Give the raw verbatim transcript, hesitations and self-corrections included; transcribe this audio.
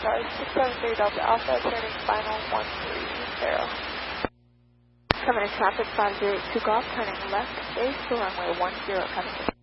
sorry, six seven three Delta Alpha, turning final one three zero. Coming in traffic five zero two golf, turning left, base to runway one zero, coming in.